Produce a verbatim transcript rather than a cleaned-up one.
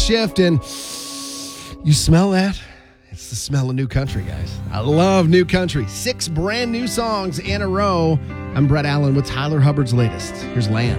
shift, and you smell that? It's the smell of new country, guys. I love new country. Six brand new songs in a row. I'm Brett Allen with Tyler Hubbard's latest. Here's Land.